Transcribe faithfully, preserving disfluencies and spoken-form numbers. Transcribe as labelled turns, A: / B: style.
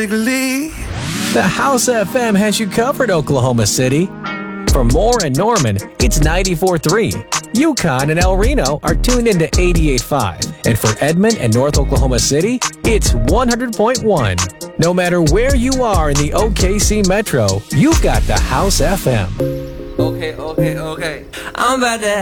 A: The House F M has you covered, Oklahoma City. For Moore and Norman, it's ninety-four point three. Yukon and El Reno are tuned into eighty-eight point five. And for Edmond and North Oklahoma City, it's one hundred point one. No matter where you are in the O K C Metro, you've got the House F M.
B: Okay, okay, okay. I'm about to